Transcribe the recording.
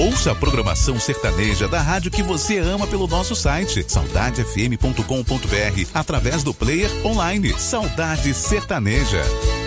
Ouça a programação sertaneja da rádio que você ama pelo nosso site saudadefm.com.br através do player online Saudade Sertaneja.